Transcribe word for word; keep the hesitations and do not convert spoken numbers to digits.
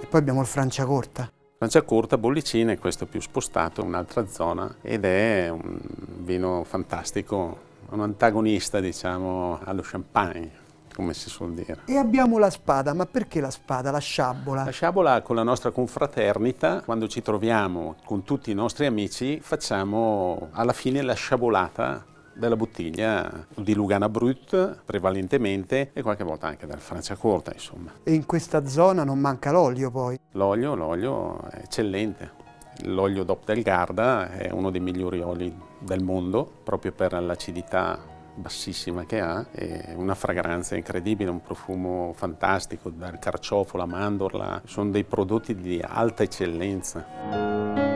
poi abbiamo il Franciacorta. Franciacorta, Bollicine, questo è più spostato, un'altra zona, ed è un vino fantastico, un antagonista, diciamo, allo champagne, come si suol dire. E abbiamo la spada, ma perché la spada, la sciabola? La sciabola, con la nostra confraternita, quando ci troviamo con tutti i nostri amici, facciamo alla fine la sciabolata della bottiglia di Lugana Brut, prevalentemente, e qualche volta anche del Franciacorta, insomma. E in questa zona non manca l'olio poi. L'olio, l'olio è eccellente. L'olio D O P del Garda è uno dei migliori oli del mondo, proprio per l'acidità bassissima che ha, e una fragranza incredibile, un profumo fantastico, dal carciofo alla mandorla, sono dei prodotti di alta eccellenza.